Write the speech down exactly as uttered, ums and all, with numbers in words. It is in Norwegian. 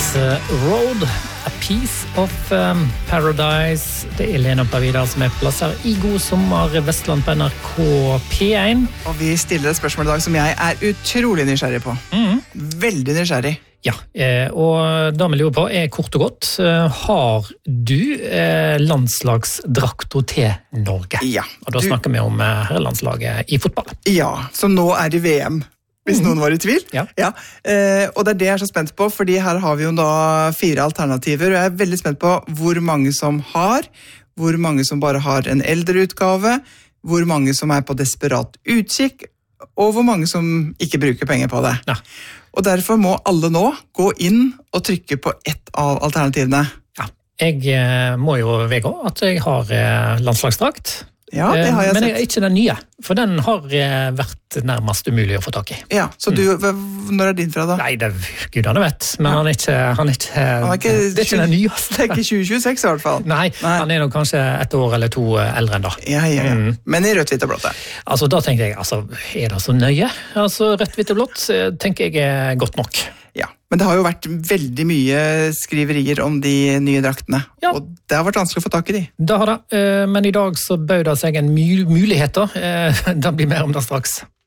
Road, A Piece of um, Paradise. Det er Lene Pavida som er plasser i God sommer Vestland på N R K P én. Og vi stiller et spørsmål i dag som jeg er utrolig nysgjerrig på. Mm. Veldig nysgjerrig. Ja, og da vi lurer på er kort og godt, har du landslagsdrakter til Norge? Ja. Og da du... snakker vi om herrelandslaget i fotball. Ja, som nå er i V M. Hvis noen var i tvil. Ja. Ja. Eh, og det er det jeg er så spent på, fordi her har vi jo da fire alternativer, og jeg er veldig spent på hvor mange som har, hvor mange som bare har en eldre utgave, hvor mange som er på desperat utkikk, og hvor mange som ikke bruker penger på det. Ja. Og derfor må alle nå gå inn og trykke på ett av alternativene. Ja. Jeg må jo vedgå at jeg har landslagsdrakt. Ja, det har jeg Men sett. jeg er ikke den nye, for den har vært nærmest umulig å få tak i. Ja, så du, når er din fra da? Nei, det gudene vet, men ja. han, er ikke, han er ikke, han er ikke det er ikke den nyeste. Det er ikke tjue tjueseks i hvert fall. Nei, Nei, han er nok kanskje et år eller to eldre enn da. Ja, ja, ja. Mm. Men i rødt, hvitt og blått. Altså, da tenker jeg, altså, er det så nøye? Altså, rødt, hvitt og blått tenker jeg er godt nok. Ja, men det har jo vært veldig mye skriverier om de nye draktene, ja. Og det har vært vanskelig å få tak i de. Det har det, men i dag så bød det seg en mulighet da. Det blir mer om det straks.